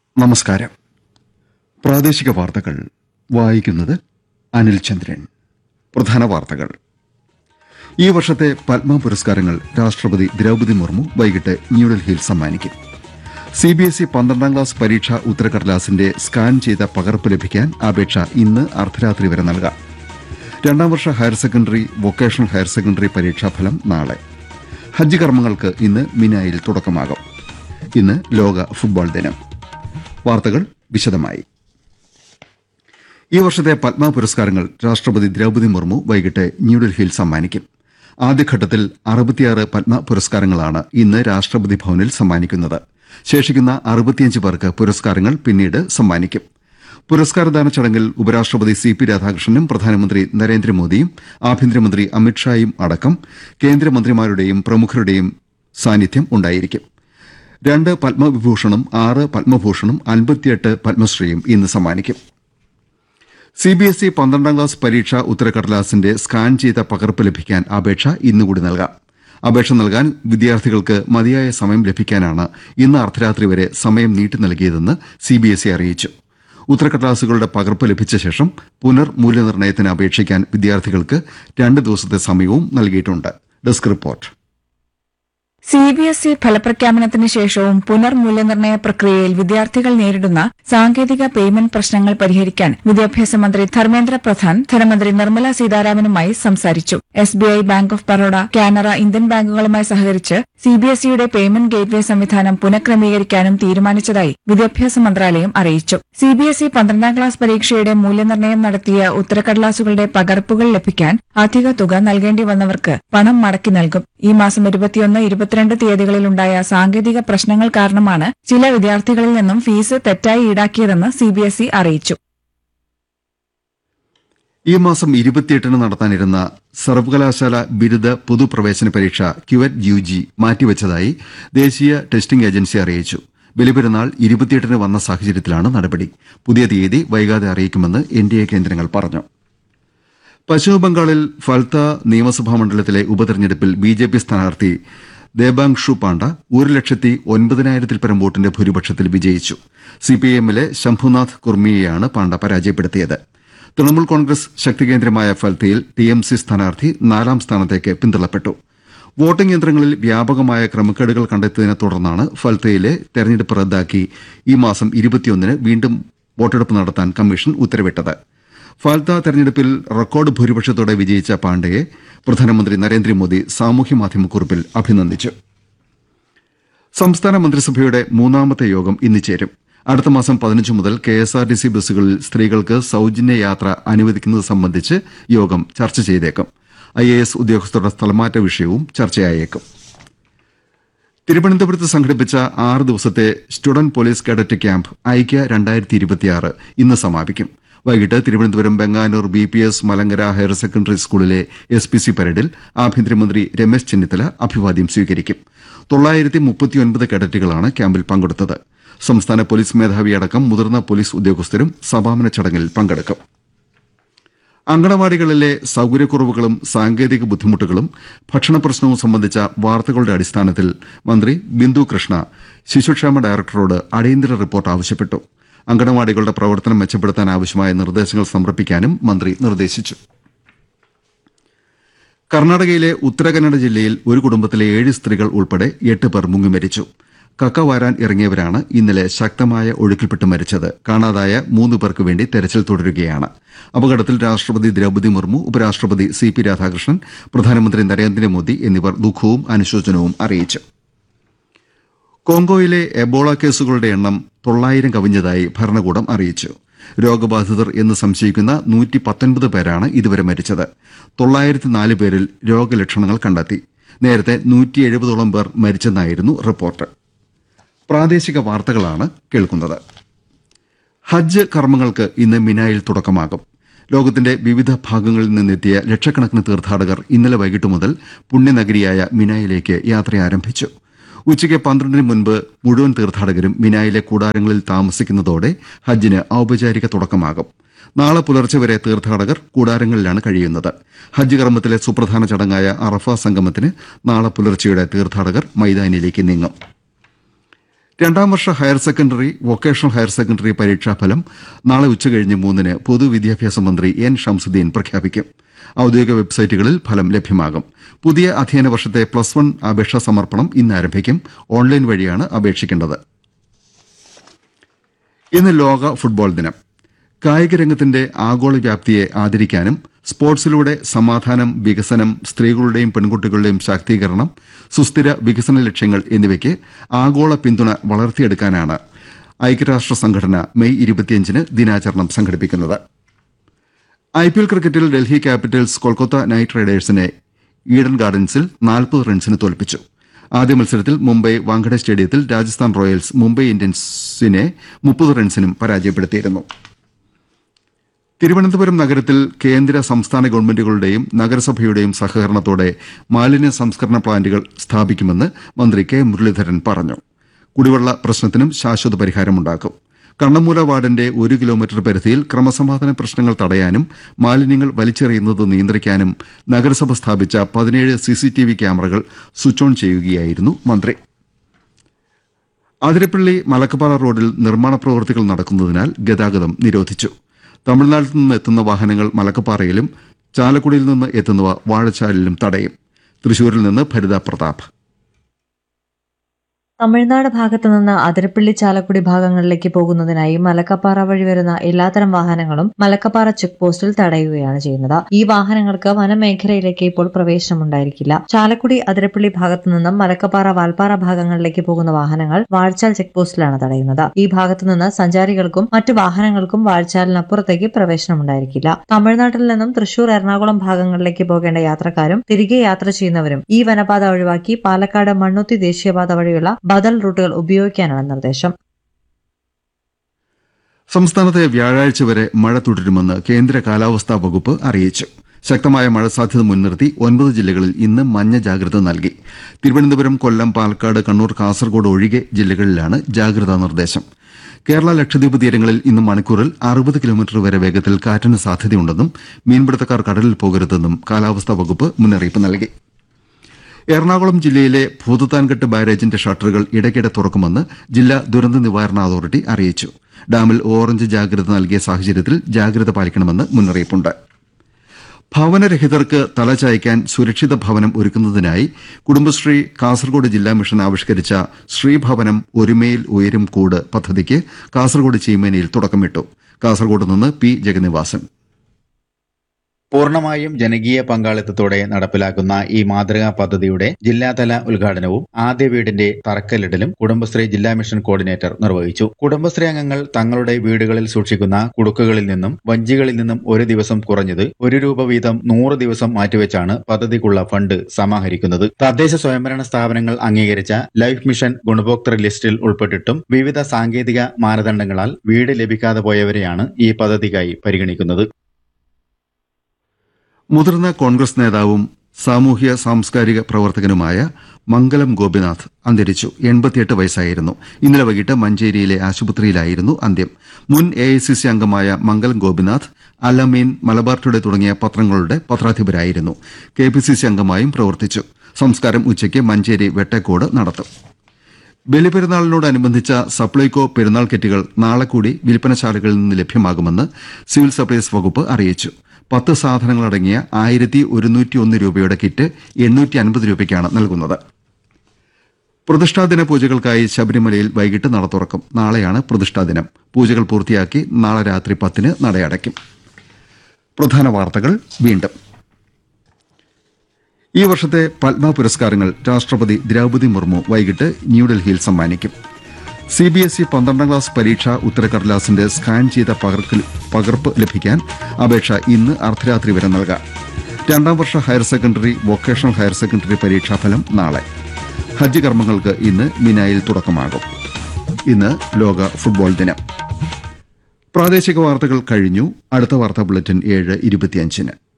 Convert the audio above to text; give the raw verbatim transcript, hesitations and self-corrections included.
നമസ്കാരം. പ്രാദേശിക വാർത്തകൾ വായിക്കുന്നത് അനിൽ ചന്ദ്രൻ. പ്രധാന വാർത്തകൾ. ഈ വർഷത്തെ പത്മ പുരസ്കാരങ്ങൾ രാഷ്ട്രപതി ദ്രൌപദി മുർമു വൈകിട്ട് ന്യൂഡൽഹിയിൽ സമ്മാനിക്കും. സിബിഎസ്ഇ പന്ത്രണ്ടാം ക്ലാസ് പരീക്ഷാ ഉത്തരക്കടലാസിന്റെ സ്കാൻ ചെയ്ത പകർപ്പ് ലഭിക്കാൻ അപേക്ഷ ഇന്ന് അർദ്ധരാത്രി വരെ നൽകാം. രണ്ടാം വർഷ higher secondary, vocational higher secondary പരീക്ഷാഫലം നാളെ. ഹജ്ജ് കർമ്മങ്ങൾക്ക് ഇന്ന് മിനായിൽ തുടക്കമാകും. ഇന്ന് ലോക ഫുട്ബോൾ ദിനം. വാർത്തകൾ വിശദമായി. ഈ വർഷത്തെ പത്മ പുരസ്കാരങ്ങൾ രാഷ്ട്രപതി ദ്രൌപദി മുർമു വൈകിട്ട് ന്യൂഡൽഹിയിൽ സമ്മാനിക്കും. ആദ്യഘട്ടത്തിൽ അറുപത്തിയാറ് പത്മ പുരസ്കാരങ്ങളാണ് ഇന്ന് രാഷ്ട്രപതി ഭവനിൽ സമ്മാനിക്കുന്നത്. ശേഷിക്കുന്ന അറുപത്തിയഞ്ച് പേർക്ക് പുരസ്കാരങ്ങൾ പിന്നീട് സമ്മാനിക്കും. പുരസ്കാരദാന ചടങ്ങിൽ ഉപരാഷ്ട്രപതി സി പി രാധാകൃഷ്ണനും പ്രധാനമന്ത്രി നരേന്ദ്രമോദിയും ആഭ്യന്തരമന്ത്രി അമിത്ഷായും അടക്കം കേന്ദ്രമന്ത്രിമാരുടെയും പ്രമുഖരുടെയും സാന്നിധ്യം ഉണ്ടായിരിക്കും. രണ്ട് പത്മവിഭൂഷണും ആറ് പത്മഭൂഷണും അൻപത്തിയെട്ട് പത്മശ്രീയും ഇന്ന് സമ്മാനിക്കും. സിബിഎസ്ഇ പന്ത്രണ്ടാം ക്ലാസ് പരീക്ഷാ ഉത്തരക്കടലാസിന്റെ സ്കാൻ ചെയ്ത പകർപ്പ് ലഭിക്കാൻ അപേക്ഷ ഇന്നുകൂടി നൽകാം. അപേക്ഷ നൽകാൻ വിദ്യാർത്ഥികൾക്ക് മതിയായ സമയം ലഭിക്കാനാണ് ഇന്ന് അർദ്ധരാത്രി വരെ സമയം നീട്ടി നൽകിയതെന്ന് സിബിഎസ്ഇ അറിയിച്ചു. ഉത്തരക്കടലാസുകളുടെ പകർപ്പ് ലഭിച്ച ശേഷം പുനർമൂല്യനിർണ്ണയത്തിന് അപേക്ഷിക്കാൻ വിദ്യാർത്ഥികൾക്ക് രണ്ട് ദിവസത്തെ സമയവും നൽകിയിട്ടുണ്ട്. Desk report. സിബിഎസ്ഇ ഫലപ്രഖ്യാപനത്തിന് ശേഷവും പുനർമൂല്യനിർണ്ണയ പ്രക്രിയയിൽ വിദ്യാർത്ഥികൾ നേരിടുന്ന സാങ്കേതിക പേയ്മെന്റ് പ്രശ്നങ്ങൾ പരിഹരിക്കാൻ വിദ്യാഭ്യാസ മന്ത്രി ധർമ്മേന്ദ്ര പ്രധാൻ ധനമന്ത്രി നിർമ്മല സീതാരാമനുമായി സംസാരിച്ചു. SBI, bank of Baroda, Canara, Indian ബാങ്കുകളുമായി സഹകരിച്ച് സിബിഎസ്ഇയുടെ പേയ്മെന്റ് ഗേറ്റ്വേ സംവിധാനം പുനഃക്രമീകരിക്കാനും തീരുമാനിച്ചതായി വിദ്യാഭ്യാസ മന്ത്രാലയം അറിയിച്ചു. സിബിഎസ്ഇ പന്ത്രണ്ടാം ക്ലാസ് പരീക്ഷയുടെ മൂല്യനിർണ്ണയം നടത്തിയ ഉത്തരക്കടലാസുകളുടെ പകർപ്പുകൾ ലഭിക്കാൻ അധിക തുക നൽകേണ്ടി വന്നവർക്ക് പണം മടക്കി നൽകും. ഈ മാസം ഇരുപത്തിയൊന്ന് ഇരുപത്തിരണ്ട് തീയതികളിലുണ്ടായ സാങ്കേതിക പ്രശ്നങ്ങൾ കാരണമാണ് ചില വിദ്യാർത്ഥികളിൽ നിന്നും ഫീസ് തെറ്റായി ഈടാക്കിയതെന്ന് സിബിഎസ്ഇ അറിയിച്ചു. ഈ മാസം ഇരുപത്തിയെട്ടിന് നടത്താനിരുന്ന സർവകലാശാല ബിരുദ പൊതുപ്രവേശന പരീക്ഷ ക്യുവറ്റ് യുജി മാറ്റിവച്ചതായി ദേശീയ ടെസ്റ്റിംഗ് ഏജൻസി അറിയിച്ചു. ബലിപെരുന്നാൾ ഇരുപത്തിയെട്ടിന് വന്ന സാഹചര്യത്തിലാണ് നടപടി. പുതിയ തീയതി വൈകാതെ അറിയിക്കുമെന്ന് എൻഡിഎ കേന്ദ്രങ്ങൾ പറഞ്ഞു. പശ്ചിമബംഗാളിൽ ഫൽത്ത നിയമസഭാ മണ്ഡലത്തിലെ ഉപതെരഞ്ഞെടുപ്പിൽ ബിജെപി സ്ഥാനാർത്ഥി ദേബാങ്ഷു പാണ്ഡ ഒരു ലക്ഷത്തി ഒൻപതിനായിരത്തിൽ പരം വോട്ടിന്റെ ഭൂരിപക്ഷത്തിൽ വിജയിച്ചു. സിപിഐഎമ്മിലെ ശംഭുനാഥ് കുർമിയെയാണ് പാണ്ഡ പരാജയപ്പെടുത്തിയത്. തൃണമൂൽ കോൺഗ്രസ് ശക്തികേന്ദ്രമായ ഫൽത്തയിൽ ടിഎംസി സ്ഥാനാർത്ഥി നാലാം സ്ഥാനത്തേക്ക് പിന്തള്ളപ്പെട്ടു. വോട്ടിംഗ് യന്ത്രങ്ങളിൽ വ്യാപകമായ ക്രമക്കേടുകൾ കണ്ടെത്തിയതിനെ തുടർന്നാണ് ഫൽത്തയിലെ തെരഞ്ഞെടുപ്പ് റദ്ദാക്കി ഈ മാസം ഇരുപത്തിയൊന്നിന് വീണ്ടും വോട്ടെടുപ്പ് നടത്താൻ കമ്മീഷൻ ഉത്തരവിട്ടത്. ഫാൽത്ത തെരഞ്ഞെടുപ്പിൽ റെക്കോർഡ് ഭൂരിപക്ഷത്തോടെ വിജയിച്ച പാണ്ഡയെ പ്രധാനമന്ത്രി നരേന്ദ്രമോദി സാമൂഹ്യമാധ്യമക്കുറിപ്പിൽ അഭിനന്ദിച്ചു. സംസ്ഥാന മന്ത്രിസഭയുടെ മൂന്നാമത്തെ യോഗം ഇന്ന് ചേരും. അടുത്ത മാസം പതിനഞ്ച് മുതൽ കെഎസ്ആർടിസി ബസ്സുകളിൽ സ്ത്രീകൾക്ക് സൌജന്യ യാത്ര അനുവദിക്കുന്നത് സംബന്ധിച്ച് യോഗം ചർച്ച ചെയ്തേക്കും. ഐഎഎസ് ഉദ്യോഗസ്ഥരുടെ സ്ഥലമാറ്റ വിഷയവും ചർച്ചയായേക്കും. തിരുവനന്തപുരത്ത് സംഘടിപ്പിച്ച ആറ് ദിവസത്തെ സ്റ്റുഡന്റ് പോലീസ് കേഡറ്റ് ക്യാമ്പ് ഐക്യ രണ്ടായിരത്തി ഇരുപത്തിയാറ് ഇന്ന് സമാപിക്കും. വൈകിട്ട് Thiruvananthapuram Venganoor B P S Malankara higher secondary സ്കൂളിലെ എസ് പി സി പരേഡിൽ ആഭ്യന്തരമന്ത്രി രമേശ് ചെന്നിത്തല അഭിവാദ്യം സ്വീകരിക്കും. തൊള്ളായിരത്തി മുപ്പത്തിയൊൻപത് കേഡറ്റുകളാണ് ക്യാമ്പിൽ പങ്കെടുത്തത്. സംസ്ഥാന പോലീസ് മേധാവിയടക്കം മുതിർന്ന പോലീസ് ഉദ്യോഗസ്ഥരും സമാപന ചടങ്ങിൽ പങ്കെടുക്കും. അങ്കണവാടികളിലെ സൌകര്യക്കുറവുകളും സാങ്കേതിക ബുദ്ധിമുട്ടുകളും ഭക്ഷണപ്രശ്നവും സംബന്ധിച്ച വാർത്തകളുടെ അടിസ്ഥാനത്തിൽ മന്ത്രി ബിന്ദു കൃഷ്ണ ശിശുക്ഷേമ ഡയറക്ടറോട് അടിയന്തര റിപ്പോർട്ട് ആവശ്യപ്പെട്ടു. അങ്കണവാടികളുടെ പ്രവർത്തനം മെച്ചപ്പെടുത്താൻ ആവശ്യമായ നിർദ്ദേശങ്ങൾ സമർപ്പിക്കാനും മന്ത്രി നിർദ്ദേശിച്ചു. കർണാടകയിലെ ഉത്തരകന്നഡ ജില്ലയിൽ ഒരു കുടുംബത്തിലെ ഏഴ് സ്ത്രീകൾ ഉൾപ്പെടെ എട്ട് പേർ മുങ്ങിമരിച്ചു. കക്ക വാരാൻ ഇറങ്ങിയവരാണ് ഇന്നലെ ശക്തമായ ഒഴുക്കിൽപ്പെട്ട് മരിച്ചത്. കാണാതായ മൂന്ന് പേർക്ക് വേണ്ടി തെരച്ചിൽ തുടരുകയാണ്. അപകടത്തിൽ രാഷ്ട്രപതി ദ്രൌപദി മുർമു, ഉപരാഷ്ട്രപതി സി പി രാധാകൃഷ്ണൻ, പ്രധാനമന്ത്രി നരേന്ദ്രമോദി എന്നിവർ ദുഃഖവും അനുശോചനവും അറിയിച്ചു. കോങ്കോയിലെ എബോള കേസുകളുടെ എണ്ണം തൊള്ളായിരം കവിഞ്ഞതായി ഭരണകൂടം അറിയിച്ചു. രോഗബാധിതർ എന്ന് സംശയിക്കുന്ന നൂറ്റി പത്തൊൻപത് പേരാണ് ഇതുവരെ മരിച്ചത്. തൊള്ളായിരത്തി നാല് പേരിൽ രോഗലക്ഷണങ്ങൾ കണ്ടെത്തി. നേരത്തെ നൂറ്റി എഴുപതോളം പേർ മരിച്ചെന്നായിരുന്നു റിപ്പോർട്ട്. പ്രാദേശിക വാർത്തകളാണ് കേൾക്കുന്നത്. ഹജ്ജ് കർമ്മങ്ങൾക്ക് ഇന്ന് മിനായിൽ തുടക്കമാകും. ലോകത്തിന്റെ വിവിധ ഭാഗങ്ങളിൽ നിന്നെത്തിയ ലക്ഷക്കണക്കിന് തീർത്ഥാടകർ ഇന്നലെ വൈകിട്ട് മുതൽ പുണ്യനഗരിയായ മിനായിലേക്ക് യാത്ര ആരംഭിച്ചു. ഉച്ചയ്ക്ക് പന്ത്രണ്ടിന് മുൻപ് മുഴുവൻ തീർത്ഥാടകരും മിനായിലെ കൂടാരങ്ങളിൽ താമസിക്കുന്നതോടെ ഹജ്ജിന് ഔപചാരിക തുടക്കമാകും. നാളെ പുലർച്ചെ വരെ തീർത്ഥാടകർ കൂടാരങ്ങളിലാണ് കഴിയുന്നത്. ഹജ്ജ് കർമ്മത്തിലെ സുപ്രധാന ചടങ്ങായ അറഫ സംഗമത്തിന് നാളെ പുലർച്ചെയോടെ തീർത്ഥാടകർ മൈതാനിയിലേക്ക് നീങ്ങും. രണ്ടാം വർഷ higher secondary vocational higher secondary പരീക്ഷാഫലം നാളെ ഉച്ചകഴിഞ്ഞ് മൂന്നിന് പൊതുവിദ്യാഭ്യാസ മന്ത്രി എൻ ഷംസുദ്ദീൻ പ്രഖ്യാപിക്കും. ഔദ്യോഗിക വെബ്സൈറ്റുകളിൽ ഫലം ലഭ്യമാകും. പുതിയ അധ്യയന വർഷത്തെ പ്ലസ് വൺ അപേക്ഷാ സമർപ്പണം ഇന്ന് ആരംഭിക്കും. ഓൺലൈൻ വഴിയാണ് അപേക്ഷിക്കേണ്ടത്. ഇന്ന് ലോക ഫുട്ബോൾ ദിനം. കായിക രംഗത്തിന്റെ ആഗോള വ്യാപ്തിയെ ആദരിക്കാനും സ്പോർട്സിലൂടെ സമാധാനം, വികസനം, സ്ത്രീകളുടെയും പെൺകുട്ടികളുടെയും ശാക്തീകരണം, സുസ്ഥിര വികസന ലക്ഷ്യങ്ങൾ എന്നിവയ്ക്ക് ആഗോള പിന്തുണ വളർത്തിയെടുക്കാനാണ് ഐക്യരാഷ്ട്ര സംഘടന മെയ് ഇരുപത്തിയഞ്ചിന് ദിനാചരണം സംഘടിപ്പിക്കുന്നത്. ഐപിഎൽ ക്രിക്കറ്റിൽ ഡൽഹി ക്യാപിറ്റൽസ് കൊൽക്കത്ത നൈറ്റ് റൈഡേഴ്സിനെ ഈഡൻ ഗാർഡൻസിൽ നാൽപ്പത് റൺസിന് തോൽപ്പിച്ചു. ആദ്യ മത്സരത്തിൽ മുംബൈ വാങ്കഡെ സ്റ്റേഡിയത്തിൽ രാജസ്ഥാൻ റോയൽസ് മുംബൈ ഇന്ത്യൻസിനെ മുപ്പത് റൺസിനും പരാജയപ്പെടുത്തിയിരുന്നു. തിരുവനന്തപുരം നഗരത്തിൽ കേന്ദ്ര സംസ്ഥാന ഗവൺമെന്റുകളുടെയും നഗരസഭയുടെയും സഹകരണത്തോടെ മാലിന്യ സംസ്കരണ പ്ലാന്റുകൾ സ്ഥാപിക്കുമെന്ന് മന്ത്രി കെ മുരളീധരൻ പറഞ്ഞു. കുടിവെള്ള പ്രശ്നത്തിനും ശാശ്വത പരിഹാരമുണ്ടാക്കും. കണ്ണമൂല വാർഡിന്റെ ഒരു കിലോമീറ്റർ പരിധിയിൽ ക്രമസമാധാന പ്രശ്നങ്ങൾ തടയാനും മാലിന്യങ്ങൾ വലിച്ചെറിയുന്നത് നിയന്ത്രിക്കാനും നഗരസഭ സ്ഥാപിച്ച പതിനേഴ് സിസിടിവി ക്യാമറകൾ സ്വിച്ച് ഓൺ ചെയ്യുകയായിരുന്നു മന്ത്രി. അതിരപ്പള്ളി മലക്കപ്പാറ റോഡിൽ നിർമ്മാണ പ്രവൃത്തികൾ നടക്കുന്നതിനാൽ ഗതാഗതം നിരോധിച്ചു. തമിഴ്നാട്ടിൽ നിന്ന് എത്തുന്ന വാഹനങ്ങൾ മലക്കപ്പാറയിലും ചാലക്കുടിയിൽ നിന്ന് എത്തുന്നവ വാഴച്ചാലിലും തടയും. തൃശൂരിൽ നിന്ന് ഭരിത പ്രതാപ്. തമിഴ്നാട് ഭാഗത്തു നിന്ന് അതിരപ്പള്ളി ചാലക്കുടി ഭാഗങ്ങളിലേക്ക് പോകുന്നതിനായി മലക്കപ്പാറ വഴി വരുന്ന എല്ലാത്തരം വാഹനങ്ങളും മലക്കപ്പാറ ചെക്ക് പോസ്റ്റിൽ തടയുകയാണ് ചെയ്യുന്നത്. ഈ വാഹനങ്ങൾക്ക് വനമേഖലയിലേക്ക് ഇപ്പോൾ പ്രവേശനമുണ്ടായിരിക്കില്ല. ചാലക്കുടി അതിരപ്പള്ളി ഭാഗത്തു നിന്നും മലക്കപ്പാറ വാൽപ്പാറ ഭാഗങ്ങളിലേക്ക് പോകുന്ന വാഹനങ്ങൾ വാഴച്ചാൽ ചെക്ക് പോസ്റ്റിലാണ് തടയുന്നത്. ഈ ഭാഗത്തു നിന്ന് സഞ്ചാരികൾക്കും മറ്റു വാഹനങ്ങൾക്കും വാഴച്ചാലിനപ്പുറത്തേക്ക് പ്രവേശനമുണ്ടായിരിക്കില്ല. തമിഴ്നാട്ടിൽ നിന്നും തൃശൂർ, എറണാകുളം ഭാഗങ്ങളിലേക്ക് പോകേണ്ട യാത്രക്കാരും തിരികെ യാത്ര ചെയ്യുന്നവരും ഈ വനപാത ഒഴിവാക്കി പാലക്കാട് മണ്ണുത്തി ദേശീയപാത വഴിയുള്ള ബദൽ റൂട്ടുകൾ ഉപയോഗിക്കാനാണ് നിർദ്ദേശം. സംസ്ഥാനത്തെ വ്യാഴാഴ്ച വരെ മഴ തുടരുമെന്ന് കേന്ദ്ര കാലാവസ്ഥാ വകുപ്പ് അറിയിച്ചു. ശക്തമായ മഴ സാധ്യത മുൻനിർത്തി ഒൻപത് ജില്ലകളിൽ ഇന്ന് മഞ്ഞ ജാഗ്രത നൽകി. തിരുവനന്തപുരം, കൊല്ലം, പാലക്കാട്, കണ്ണൂർ, കാസർഗോഡ് ഒഴികെ ജില്ലകളിലാണ് ജാഗ്രതാ നിർദ്ദേശം. കേരള ലക്ഷദ്വീപ് തീരങ്ങളിൽ ഇന്ന് മണിക്കൂറിൽ അറുപത് കിലോമീറ്റർ വരെ വേഗത്തിൽ കാറ്റിന് സാധ്യതയുണ്ടെന്നും മീൻപിടുത്തക്കാർ കടലിൽ പോകരുതെന്നും കാലാവസ്ഥാ വകുപ്പ് മുന്നറിയിപ്പ് നൽകി. എറണാകുളം ജില്ലയിലെ ഭൂതത്താൻകെട്ട് ബാരേജിന്റെ ഷട്ടറുകൾ ഇടയ്ക്കിടെ തുറക്കുമെന്ന് ജില്ലാ ദുരന്ത നിവാരണ അതോറിറ്റി അറിയിച്ചു. ഡാമിൽ ഓറഞ്ച് ജാഗ്രത നൽകിയ സാഹചര്യത്തിൽ ജാഗ്രത പാലിക്കണമെന്ന് മുന്നറിയിപ്പുണ്ട്. ഭവനരഹിതർക്ക് തലചായ്ക്കാൻ സുരക്ഷിത ഭവനം ഒരുക്കുന്നതിനായി കുടുംബശ്രീ കാസർഗോഡ് ജില്ലാ മിഷൻ ആവിഷ്കരിച്ച ശ്രീഭവനം ഒരുമയിൽ ഉയരും കൂട് പദ്ധതിക്ക് കാസർഗോഡ് ചീമേനിയിൽ തുടക്കമിട്ടു. കാസർഗോഡ് നിന്ന് പി ജഗന്നിവാസൻ. പൂർണ്ണമായും ജനകീയ പങ്കാളിത്തത്തോടെ നടപ്പിലാക്കുന്ന ഈ മാതൃകാ പദ്ധതിയുടെ ജില്ലാതല ഉദ്ഘാടനവും ആദ്യ വീടിന്റെ തറക്കല്ലിടലും കുടുംബശ്രീ ജില്ലാ മിഷൻ കോർഡിനേറ്റർ നിർവഹിച്ചു. കുടുംബശ്രീ അംഗങ്ങൾ തങ്ങളുടെ വീടുകളിൽ സൂക്ഷിക്കുന്ന കുടുക്കുകളിൽ നിന്നും വഞ്ചികളിൽ നിന്നും ഒരു ദിവസം കുറഞ്ഞത് ഒരു രൂപ വീതം നൂറ് ദിവസം മാറ്റിവെച്ചാണ് പദ്ധതിക്കുള്ള ഫണ്ട് സമാഹരിക്കുന്നത്. തദ്ദേശ സ്വയംഭരണ സ്ഥാപനങ്ങൾ അംഗീകരിച്ച ലൈഫ് മിഷൻ ഗുണഭോക്തൃ ലിസ്റ്റിൽ ഉൾപ്പെട്ടിട്ടും വിവിധ സാങ്കേതിക മാനദണ്ഡങ്ങളാൽ വീട് ലഭിക്കാതെ പോയവരെയാണ് ഈ പദ്ധതിക്കായി പരിഗണിക്കുന്നത്. മുതിർന്ന കോൺഗ്രസ് നേതാവും സാമൂഹ്യ സാംസ്കാരിക പ്രവർത്തകനുമായ മംഗലം ഗോപിനാഥ് അന്തരിച്ചു. എൺപത്തിയെട്ട് വയസ്സായിരുന്നു. ഇന്നലെ വൈകിട്ട് മഞ്ചേരിയിലെ ആശുപത്രിയിലായിരുന്നു അന്ത്യം. മുൻ എ ഐ സി സി അംഗമായ മംഗലം ഗോപിനാഥ് അലമീൻ, മലബാർ ടുഡേ തുടങ്ങിയ പത്രങ്ങളുടെ പത്രാധിപരായിരുന്നു. കെ പി സി സി അംഗമായും പ്രവർത്തിച്ചു. സംസ്കാരം ഉച്ചയ്ക്ക് മഞ്ചേരി വെട്ടക്കോട് നടത്തും. ബലിപെരുന്നാളിനോടനുബന്ധിച്ച സപ്ലൈകോ പെരുന്നാൾ കിറ്റുകൾ നാളെ കൂടി വിൽപ്പനശാലകളിൽ നിന്ന് ലഭ്യമാകുമെന്ന് സിവിൽ സപ്ലൈസ് വകുപ്പ് അറിയിച്ചു. പത്ത് സാധനങ്ങളടങ്ങിയ ആയിരത്തി ഒരുന്നൂറ്റി ഒന്ന് രൂപയുടെ കിറ്റ് എണ്ണൂറ്റി അൻപത് രൂപയ്ക്കാണ് നൽകുന്നത്. പ്രതിഷ്ഠാദിന പൂജകൾക്കായി ശബരിമലയിൽ വൈകിട്ട് നട തുറക്കും. നാളെയാണ് പ്രതിഷ്ഠാദിനം. പൂജകൾ പൂർത്തിയാക്കി നാളെ രാത്രി പത്തിന് നടയടയ്ക്കും. പ്രധാന വാർത്തകൾ വീണ്ടും. ഈ വർഷത്തെ പത്മ പുരസ്കാരങ്ങൾ രാഷ്ട്രപതി ദ്രൌപദി മുർമു വൈകിട്ട് ന്യൂഡൽഹിയിൽ സമ്മാനിക്കും. സി ബി എസ് ഇ പന്ത്രണ്ടാം ക്ലാസ് പരീക്ഷാ ഉത്തരക്കടലാസിന്റെ സ്കാൻ ചെയ്ത പകർപ്പ് ലഭിക്കാൻ അപേക്ഷ ഇന്ന് അർദ്ധരാത്രി വരെ നൽകാം. രണ്ടാം വർഷ higher secondary vocational higher secondary പരീക്ഷാഫലം നാളെ. ഹജ്ജ് കർമ്മങ്ങൾക്ക് ഇന്ന് മിനായിൽ തുടക്കമാകും. ഇന്ന് ലോക ഫുട്ബോൾ ദിനം. പ്രാദേശിക വാർത്തകൾ കഴിഞ്ഞു. അടുത്ത വാർത്താ ബുള്ളറ്റിൻ ഏഴ് ഇരുപത്തിയഞ്ചിന്.